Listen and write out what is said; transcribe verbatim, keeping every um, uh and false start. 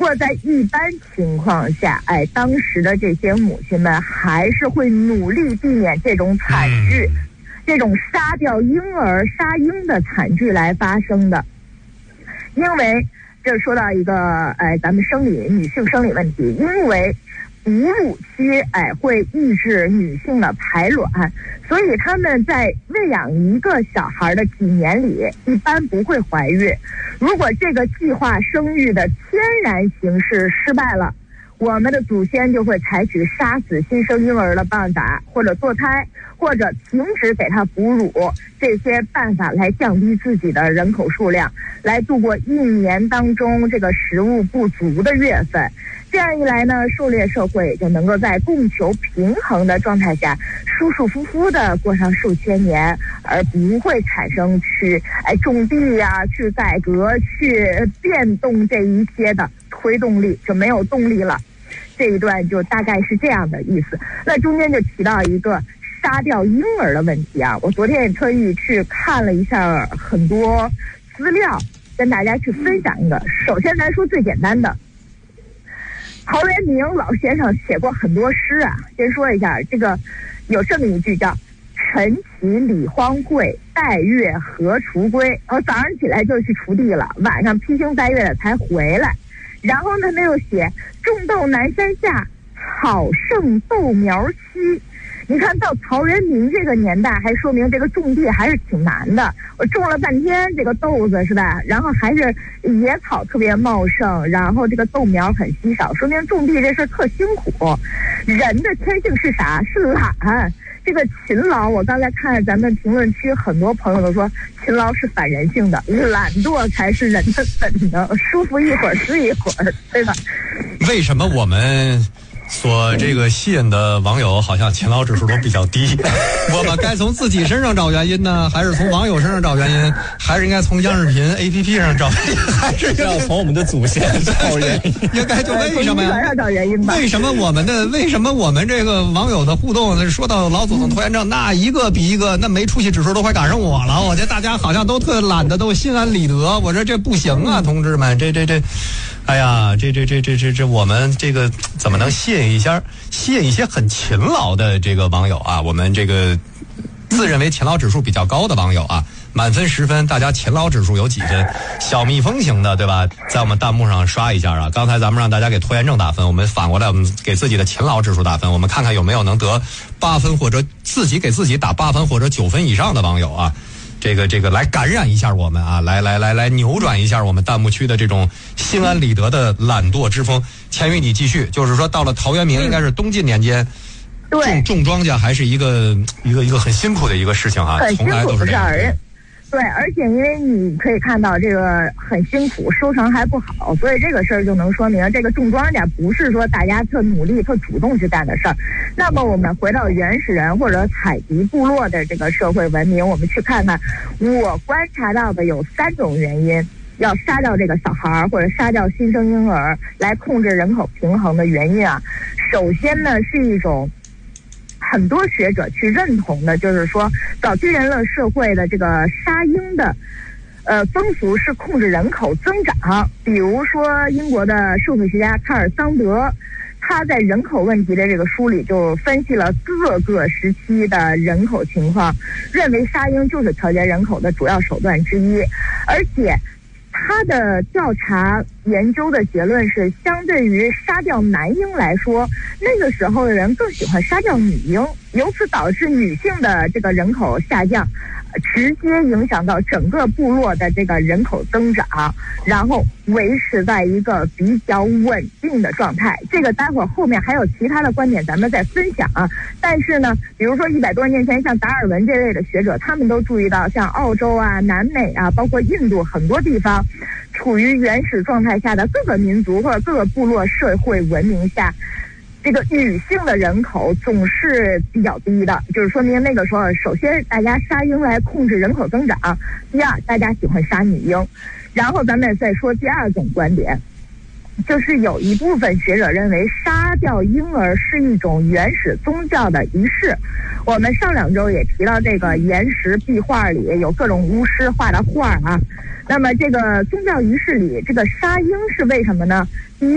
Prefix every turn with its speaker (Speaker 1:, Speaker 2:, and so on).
Speaker 1: 过在一般情况下，哎，当时的这些母亲们还是会努力避免这种惨剧，嗯、这种杀掉婴儿、杀婴的惨剧来发生的。因为这说到一个，哎，咱们生理女性生理问题，因为哺乳期，哎，会抑制女性的排卵，所以他们在喂养一个小孩的几年里，一般不会怀孕。如果这个计划生育的天然形式失败了，我们的祖先就会采取杀死新生婴儿的办法，或者堕胎，或者停止给他哺乳，这些办法来降低自己的人口数量，来度过一年当中这个食物不足的月份。这样一来呢，狩猎社会就能够在供求平衡的状态下，舒舒服服的过上数千年，而不会产生去哎种地呀、啊、去改革、去变动这一些的推动力，就没有动力了。这一段就大概是这样的意思。那中间就提到一个杀掉婴儿的问题啊，我昨天也特意去看了一下很多资料，跟大家去分享一个。首先来说最简单的，陶渊明老先生写过很多诗啊。先说一下，这个有这么一句叫“晨起理荒秽，带月荷锄归”。然后早上起来就去锄地了，晚上披星戴月的才回来。然后呢，他又写“种豆南山下，草盛豆苗稀”。你看到陶渊明这个年代，还说明这个种地还是挺难的。我种了半天这个豆子是吧？然后还是野草特别茂盛，然后这个豆苗很稀少，说明种地这事特辛苦。人的天性是啥？是懒。这个勤劳，我刚才看咱们评论区很多朋友都说勤劳是反人性的，懒惰才是人的本能，舒服一会儿是一会儿，对吧？
Speaker 2: 为什么我们所这个吸引的网友好像勤劳指数都比较低？我们该从自己身上找原因呢，还是从网友身上找原因，还是应该从央视频 A P P 上找原因，还是
Speaker 3: 要从我们的祖先找原因？
Speaker 2: 应该就为什么呀？
Speaker 1: 找原因吧。
Speaker 2: 为什么我们的为什么我们这个网友的互动说到老祖宗拖延症，那一个比一个，那没出息指数都快赶上我了。我觉得大家好像都特懒得，都心安理得。我说这不行啊，同志们，这这这。哎呀，这这这这这这，我们这个怎么能吸引一下，吸引一些很勤劳的这个网友啊？我们这个自认为勤劳指数比较高的网友啊，满分十分，大家勤劳指数有几分？小蜜蜂型的，对吧？在我们弹幕上刷一下啊！刚才咱们让大家给拖延症打分，我们反过来我们给自己的勤劳指数打分，我们看看有没有能得八分或者自己给自己打八分或者九分以上的网友啊。这个这个来感染一下我们啊，来来来来扭转一下我们弹幕区的这种心安理得的懒惰之风。千羽，你继续，就是说到了陶渊明，应该是东晋年间，
Speaker 1: 对，
Speaker 2: 种种庄稼还是一个一个一个很辛苦的一个事情啊，从来都是这样。
Speaker 1: 对，而且因为你可以看到这个很辛苦，收成还不好，所以这个事儿就能说明这个种庄稼不是说大家特努力、特主动去干的事儿。那么我们回到原始人或者采集部落的这个社会文明，我们去看看，我观察到的有三种原因要杀掉这个小孩或者杀掉新生婴儿来控制人口平衡的原因啊。首先呢，是一种很多学者去认同的，就是说早期人类社会的这个杀婴的呃风俗是控制人口增长。比如说英国的社会学家卡尔桑德，他在人口问题的这个书里就分析了各个时期的人口情况，认为杀婴就是调节人口的主要手段之一。而且他的调查研究的结论是，相对于杀掉男婴来说，那个时候的人更喜欢杀掉女婴，由此导致女性的这个人口下降，直接影响到整个部落的这个人口增长，然后维持在一个比较稳定的状态。这个待会儿后面还有其他的观点咱们再分享啊。但是呢，比如说一百多年前像达尔文这类的学者，他们都注意到像澳洲啊、南美啊，包括印度很多地方处于原始状态下的各个民族或者各个部落社会文明下，这个女性的人口总是比较低的，就是说明那个时候，首先大家杀婴来控制人口增长，第二大家喜欢杀女婴。然后咱们再说第二种观点，就是有一部分学者认为杀掉婴儿是一种原始宗教的仪式。我们上两周也提到这个岩石壁画里有各种巫师画的画啊，那么这个宗教仪式里这个杀婴是为什么呢？第一